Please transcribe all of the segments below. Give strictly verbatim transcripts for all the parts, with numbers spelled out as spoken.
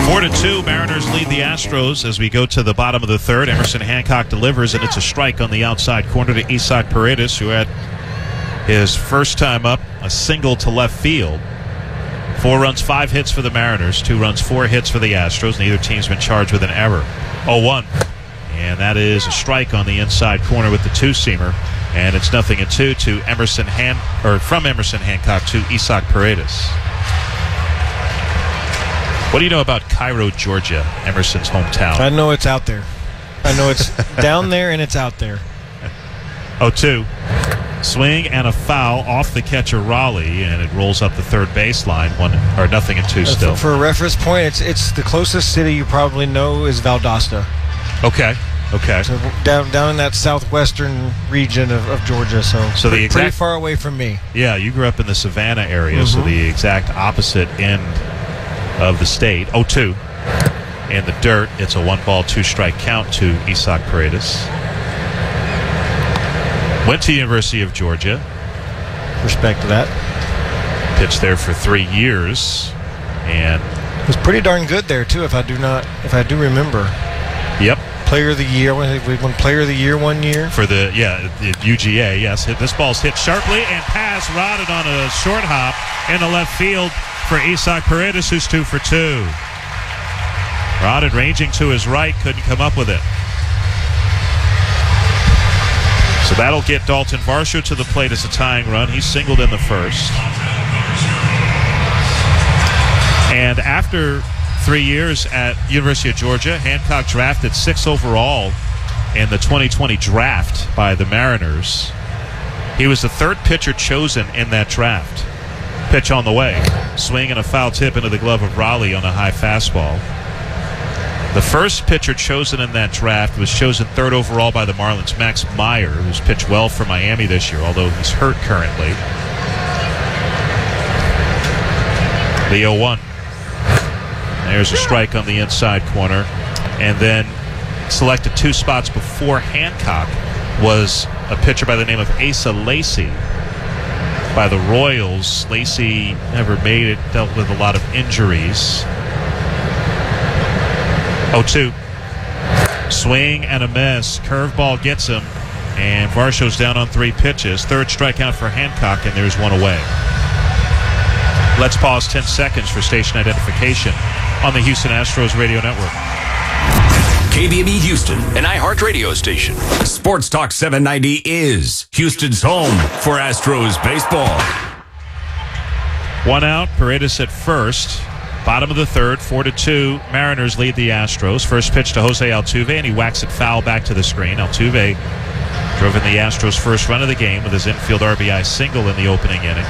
Four to two, Mariners lead the Astros as we go to the bottom of the third. Emerson Hancock delivers, and it's a strike on the outside corner to Isaac Paredes, who had his first time up, a single to left field. Four runs, five hits for the Mariners. Two runs, four hits for the Astros. Neither team's been charged with an error. oh one. And that is a strike on the inside corner with the two-seamer. And it's nothing and two to Emerson Han or from Emerson Hancock to Isaac Paredes. What do you know about Cairo, Georgia, Emerson's hometown? I know it's out there. I know it's down there and it's out there. oh two. Swing and a foul off the catcher Raleigh, and it rolls up the third baseline. One or nothing and two still. For, for a reference point, it's it's the closest city you probably know is Valdosta. Okay. Okay. So down down in that southwestern region of, of Georgia, so, so the pretty, exact, pretty far away from me. Yeah, you grew up in the Savannah area, mm-hmm. so the exact opposite end of the state. oh two. In the dirt, it's a one-ball, two-strike count to Isaac Paredes. Went to University of Georgia. Respect to that. Pitched there for three years, and it was pretty darn good there too. If I do not, if I do remember. Yep. Player of the year. We won Player of the Year one year for the yeah the U G A. Yes, this ball's hit sharply and pass rotted on a short hop in the left field for Isaac Paredes, who's two for two. Rotted ranging to his right, couldn't come up with it. So that'll get Dalton Varsho to the plate as a tying run. He's singled in the first. And after three years at University of Georgia, Hancock drafted sixth overall in the twenty twenty draft by the Mariners. He was the third pitcher chosen in that draft. Pitch on the way. Swing and a foul tip into the glove of Raleigh on a high fastball. The first pitcher chosen in that draft was chosen third overall by the Marlins, Max Meyer, who's pitched well for Miami this year, although he's hurt currently. The oh one. There's a strike on the inside corner. And then selected two spots before Hancock was a pitcher by the name of Asa Lacy by the Royals. Lacy never made it, dealt with a lot of injuries. oh two. Swing and a miss. Curveball gets him, and Varsho's down on three pitches. Third strikeout for Hancock, and there's one away. Let's pause ten seconds for station identification on the Houston Astros Radio Network. K B M E Houston, an iHeart radio station. Sports Talk seven ninety is Houston's home for Astros baseball. One out, Paredes at first. Bottom of the third, four to two. Mariners lead the Astros. First pitch to Jose Altuve, and he whacks it foul back to the screen. Altuve drove in the Astros' first run of the game with his infield R B I single in the opening inning.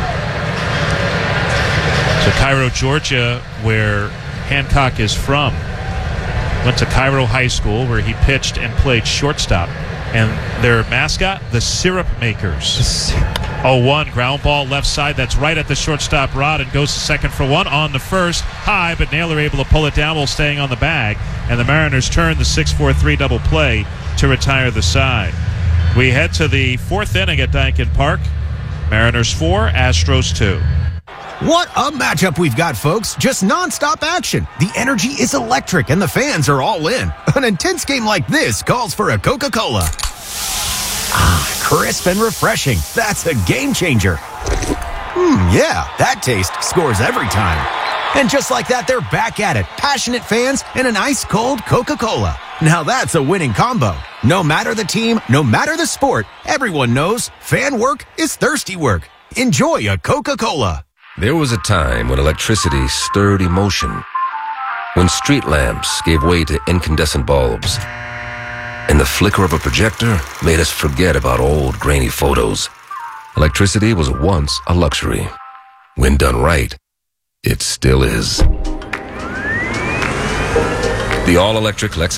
So Cairo, Georgia, where Hancock is from, went to Cairo High School, where he pitched and played shortstop. And their mascot, the Syrup Makers. oh one, ground ball left side. That's right at the shortstop rod and goes to second for one. On the first, high, but Naylor able to pull it down while staying on the bag. And the Mariners turn the six four three double play to retire the side. We head to the fourth inning at Daikin Park. Mariners four, Astros two. What a matchup we've got, folks. Just nonstop action. The energy is electric, and the fans are all in. An intense game like this calls for a Coca-Cola. Ah, crisp and refreshing. That's a game changer. Hmm, yeah, that taste scores every time. And just like that, they're back at it. Passionate fans and an ice-cold Coca-Cola. Now that's a winning combo. No matter the team, no matter the sport, everyone knows fan work is thirsty work. Enjoy a Coca-Cola. There was a time when electricity stirred emotion, when street lamps gave way to incandescent bulbs, and the flicker of a projector made us forget about old grainy photos. Electricity was once a luxury. When done right, it still is. The all-electric Lexus